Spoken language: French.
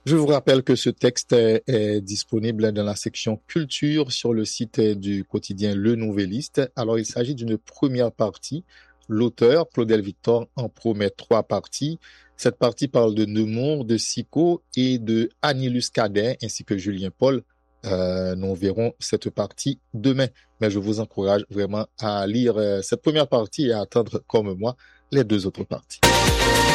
Je vous rappelle que ce texte est disponible dans la section culture sur le site du quotidien Le Nouvelliste. Alors, il s'agit d'une première partie. L'auteur, Claudel Victor, en promet trois parties. Cette partie parle de Nemours, de Sicot et de Annilus Cadet, ainsi que Julien Paul. Nous verrons cette partie demain. Mais je vous encourage vraiment à lire cette première partie et à attendre, comme moi, les deux autres parties.